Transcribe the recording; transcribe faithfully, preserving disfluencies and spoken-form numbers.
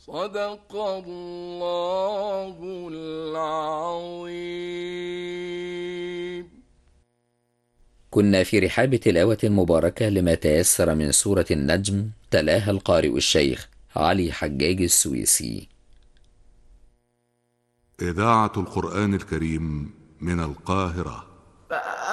صدق الله العظيم. كنا في رحاب تلاوة مباركة لما تيسر من سورة النجم، تلاها القارئ الشيخ علي حجاج السويسي. إذاعة القرآن الكريم من القاهرة.